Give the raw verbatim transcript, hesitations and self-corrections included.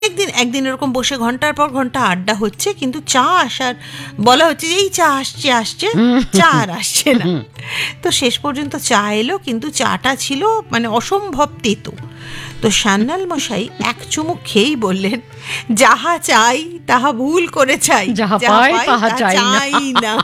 একদিন একদিন এরকম বসে ঘন্টার পর ঘন্টা আড্ডা হচ্ছে, কিন্তু চা আসার বলা হচ্ছে যে এই চা আসছে আসছে, চা আর আসছে না। তো শেষ পর্যন্ত চা এলো, কিন্তু চাটা ছিল মানে অসম্ভব তেতো। তো সান্যাল মশাই এক চুমুক খেয়েই বললেন, যাহা চাই তাহা ভুল করে চাই, যাহা পাই তাহা চাই না। না।